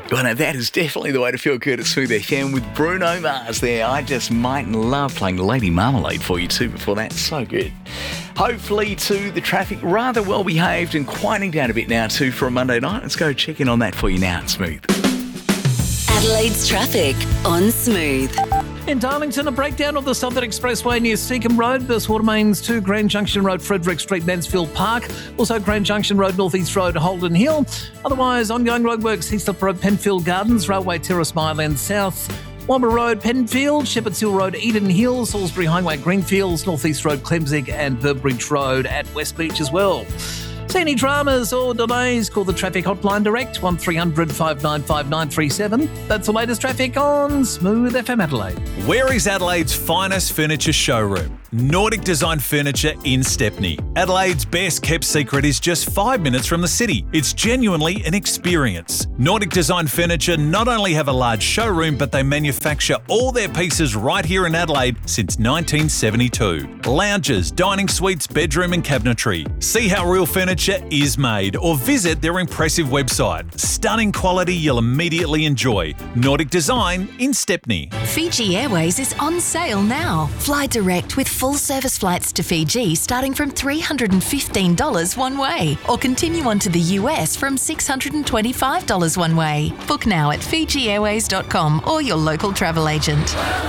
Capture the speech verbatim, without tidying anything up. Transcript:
Well, now that is definitely the way to feel good at Smooth F M with Bruno Mars there. I just might love playing Lady Marmalade for you too before that. So good. Hopefully too, the traffic rather well behaved and quieting down a bit now too for a Monday night. Let's go check in on that for you now at Smooth. Adelaide's traffic on Smooth. In Darlington, a breakdown of the Southern Expressway near Seacombe Road, Burst Water Mains to Grand Junction Road, Frederick Street, Mansfield Park. Also Grand Junction Road, North East Road, Holden Hill. Otherwise, ongoing roadworks, Heathcliff Road, Penfield Gardens, Railway Terrace, Mile End South, Womber Road, Penfield, Shepherd's Hill Road, Eden Hill, Salisbury Highway, Greenfields, North East Road, Clemzig and Burbridge Road at West Beach as well. See any dramas or delays, call the traffic hotline direct, one three hundred five nine five nine three seven. That's the latest traffic on Smooth F M Adelaide. Where is Adelaide's finest furniture showroom? Nordic Design Furniture in Stepney. Adelaide's best kept secret is just five minutes from the city. It's genuinely an experience. Nordic Design Furniture not only have a large showroom, but they manufacture all their pieces right here in Adelaide since nineteen seventy-two. Lounges, dining suites, bedroom and cabinetry. See how real furniture is made or visit their impressive website. Stunning quality you'll immediately enjoy. Nordic Design in Stepney. Fiji Airways is on sale now. Fly direct with full service flights to Fiji starting from three hundred fifteen dollars one way, or continue on to the U S from six hundred twenty-five dollars one way. Book now at fiji airways dot com or your local travel agent.